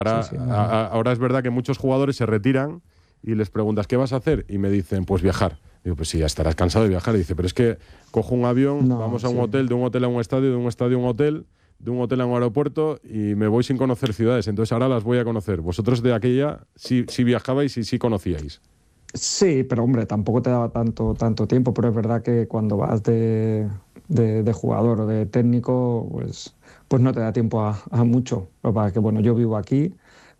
Ahora, sí, ahora es verdad que muchos jugadores se retiran y les preguntas, ¿qué vas a hacer? Y me dicen, pues viajar. Digo, pues sí, ya estarás cansado de viajar. Y dice, pero es que cojo un avión, vamos a un hotel, de un hotel a un estadio, de un estadio a un hotel, de un hotel a un aeropuerto y me voy sin conocer ciudades. Entonces ahora las voy a conocer. Vosotros de aquella sí viajabais y sí conocíais. Sí, pero hombre, tampoco te daba tanto tiempo, pero es verdad que cuando vas de jugador o de técnico, pues no te da tiempo a mucho. Lo que pasa es que, bueno, yo vivo aquí,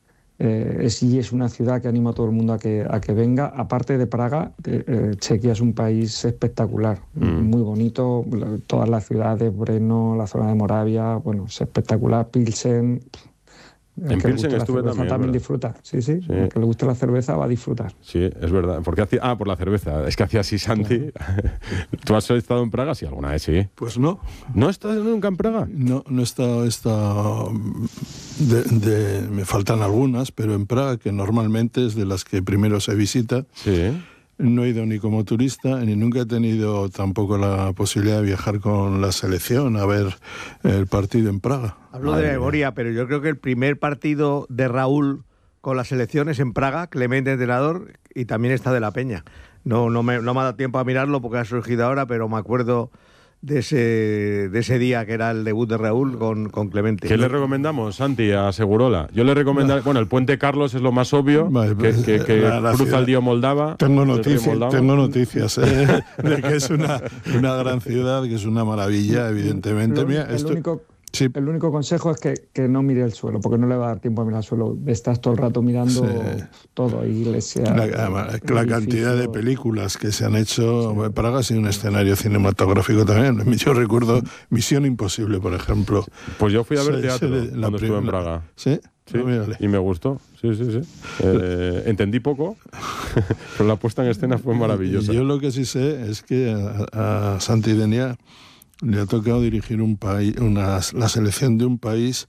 y es una ciudad que anima a todo el mundo a que venga. Aparte de Praga, Chequia es un país espectacular, muy bonito, todas las ciudades, Brno, la zona de Moravia, bueno, es espectacular, Pilsen. El En que le Pilsen guste la estuve cerveza también disfruta. Sí. El que le guste la cerveza va a disfrutar. Sí, es verdad. Porque por la cerveza. Es que hacía así, Santi. Claro. ¿Tú has estado en Praga? Sí, alguna vez, sí. Pues no. ¿No has estado nunca en Praga? No he estado. Me faltan algunas, pero en Praga, que normalmente es de las que primero se visita. Sí. No he ido ni como turista, ni nunca he tenido tampoco la posibilidad de viajar con la selección a ver el partido en Praga. Hablo de memoria, pero yo creo que el primer partido de Raúl con la selección es en Praga, Clemente entrenador, y también está de la Peña. No me ha dado tiempo a mirarlo porque ha surgido ahora, pero me acuerdo de ese día que era el debut de Raúl con Clemente. ¿Qué le recomendamos, Santi, a Segurola? Yo le recomendaría, bueno, el Puente Carlos es lo más obvio, que cruza el río Moldava. Tengo noticias de que es una gran ciudad, que es una maravilla, evidentemente. El único consejo es que no mire el suelo, porque no le va a dar tiempo a mirar el suelo. Estás todo el rato mirando todo, iglesia. La cantidad de películas que se han hecho. Praga ha sido un escenario cinematográfico también. Yo recuerdo Misión Imposible, por ejemplo. Pues yo fui a ver teatro cuando estuve en Praga. ¿Sí? Sí, y me gustó. Sí. Entendí poco, pero la puesta en escena fue maravillosa. Yo lo que sí sé es que a Santi Denia le ha tocado dirigir un país, la selección de un país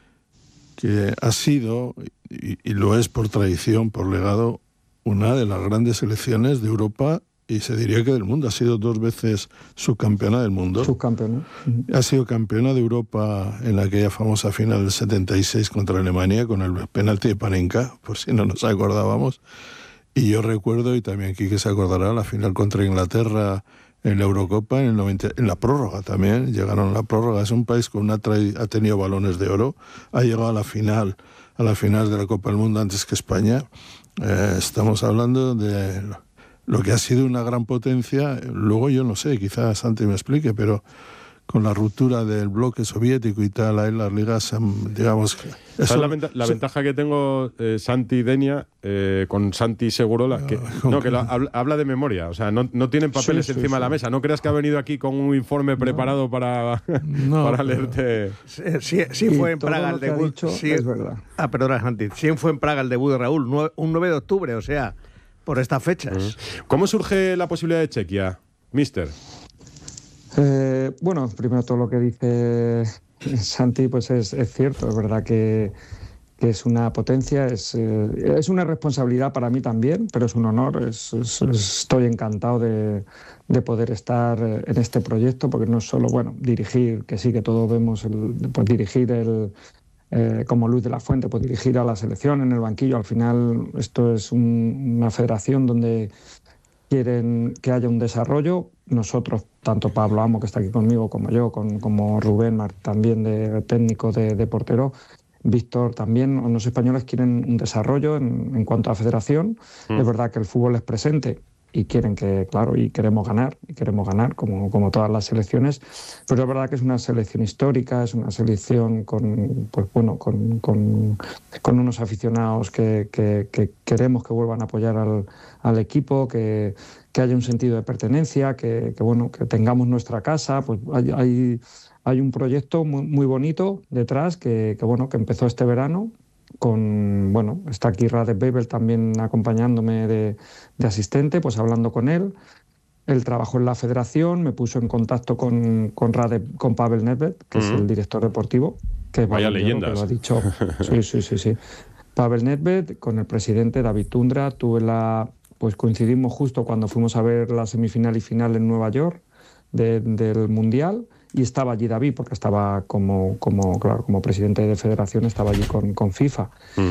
que ha sido, y lo es por tradición, por legado, una de las grandes selecciones de Europa y se diría que del mundo. Ha sido 2 veces subcampeona del mundo. Subcampeona. Ha sido campeona de Europa en aquella famosa final del 76 contra Alemania con el penalti de Panenka, por si no nos acordábamos. Y yo recuerdo, y también Quique se acordará, la final contra Inglaterra en la Eurocopa, en el 90, en la prórroga también, llegaron a la prórroga. Es un país con ha tenido balones de oro, ha llegado a la final de la Copa del Mundo antes que España. Estamos hablando de lo que ha sido una gran potencia. Luego yo no sé, quizás Santi me explique, pero con la ruptura del bloque soviético y tal, ahí las ligas, digamos... La ventaja que tengo, Santi Denia, con Santi Segurola, que habla de memoria, o sea, no tienen papeles encima de la mesa. No creas que ha venido aquí con un informe preparado para leerte... Sí fue en Praga el debut. Sí, es verdad. Perdona, Santi. Sí fue en Praga el debut de Raúl, un 9 de octubre, o sea, por estas fechas. ¿Cómo surge la posibilidad de Chequia, mister? Bueno, primero todo lo que dice Santi pues es cierto. Es verdad que es una potencia, es una responsabilidad para mí también, pero es un honor. Estoy encantado de poder estar en este proyecto, porque no es solo, dirigir, que sí, que todos vemos, dirigir como Luis de la Fuente, pues dirigir a la selección en el banquillo. Al final esto es una federación donde quieren que haya un desarrollo. Nosotros, tanto Pablo Amo, que está aquí conmigo, como yo, como Rubén, también de técnico de portero, Víctor también, los españoles quieren un desarrollo en cuanto a federación. Es verdad que el fútbol es presente y quieren y queremos ganar como todas las selecciones, pero es verdad que es una selección histórica, es una selección con unos aficionados que queremos que vuelvan a apoyar al equipo, que haya un sentido de pertenencia, que tengamos nuestra casa. Pues hay un proyecto muy bonito detrás que empezó este verano. Está aquí Radek Bebel también acompañándome de asistente, pues hablando con él. Él trabajó en la federación, me puso en contacto con Pavel Nedved, que es el director deportivo, que vaya leyendas, que lo ha dicho. Sí. Pavel Nedved, con el presidente David Tundra, coincidimos justo cuando fuimos a ver la semifinal y final en Nueva York del Mundial, y estaba allí David, porque estaba como presidente de federación, estaba allí con FIFA.